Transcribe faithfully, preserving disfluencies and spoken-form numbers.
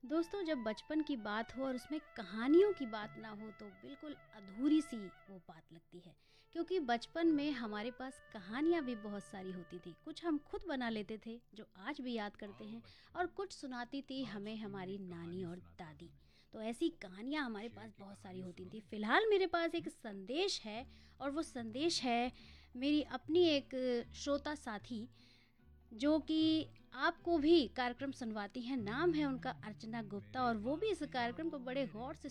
दोस्तों, जब बचपन की बात हो और उसमें कहानियों की बात ना हो तो बिल्कुल अधूरी सी वो बात लगती है। क्योंकि बचपन में हमारे पास कहानियाँ भी बहुत सारी होती थी। कुछ हम खुद बना लेते थे जो आज भी याद करते हैं, और कुछ सुनाती थी हमें हमारी नानी और दादी। तो ऐसी कहानियाँ हमारे पास शेर की बहुत सारी कहानी होती थी। सुनाओ। फिलहाल मेरे पास एक संदेश है, और वो संदेश है मेरी अपनी एक श्रोता साथी, जो कि आपको भी कार्यक्रम सुनवाती हैं। नाम है उनका अर्चना गुप्ता, और वो भी इस कार्यक्रम को बड़े गौर से